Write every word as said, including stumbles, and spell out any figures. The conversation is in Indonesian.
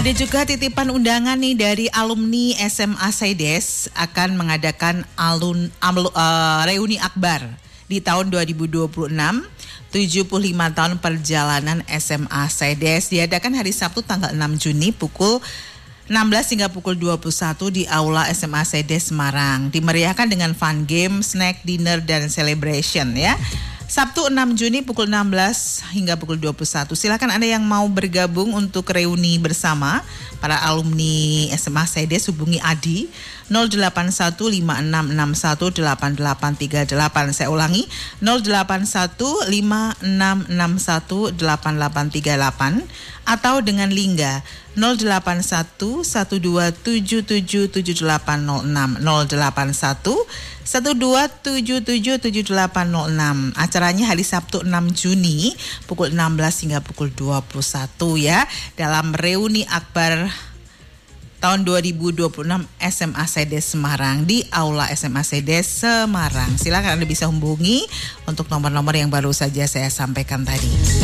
Ada juga titipan undangan nih dari alumni S M A Saides akan mengadakan alun, amlu, uh, reuni akbar di tahun dua ribu dua puluh enam. tujuh puluh lima tahun perjalanan S M A Saides diadakan hari Sabtu tanggal enam Juni pukul enam belas hingga pukul dua puluh satu di Aula S M A Saides Semarang. Dimeriahkan dengan fun game, snack, dinner, dan celebration ya. Sabtu enam Juni pukul enam belas hingga pukul dua puluh satu. Silakan Anda yang mau bergabung untuk reuni bersama para alumni S M A Saides, hubungi Adi nol delapan satu lima enam enam satu delapan delapan tiga delapan. Saya ulangi nol delapan satu lima enam enam satu delapan delapan tiga delapan atau dengan Lingga nol delapan satu satu dua tujuh tujuh tujuh delapan nol enam nol delapan satu satu dua tujuh tujuh tujuh delapan nol enam. Acaranya hari Sabtu enam Juni pukul enam belas hingga pukul dua puluh satu ya, dalam reuni akbar tahun dua ribu dua puluh enam S M A Saides Semarang di Aula S M A Saides Semarang. Silakan Anda bisa hubungi untuk nomor-nomor yang baru saja saya sampaikan tadi.